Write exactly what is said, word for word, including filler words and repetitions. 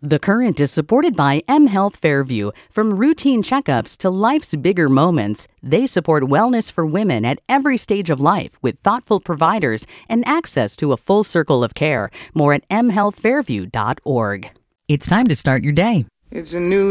The Current is supported by mHealth Fairview. From routine checkups to life's bigger moments, they support wellness for women at every stage of life with thoughtful providers and access to a full circle of care. More at m health fairview dot org. It's time to start your day. It's a new